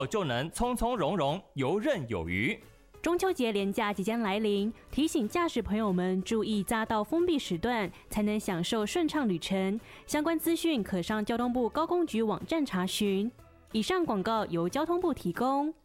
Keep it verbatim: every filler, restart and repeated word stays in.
就能从从容容、游刃有余。 中秋节连假即将来临，提醒驾驶朋友们注意匝道封闭时段，才能享受顺畅旅程。相关资讯可上交通部高工局网站查询。以上广告由交通部提供。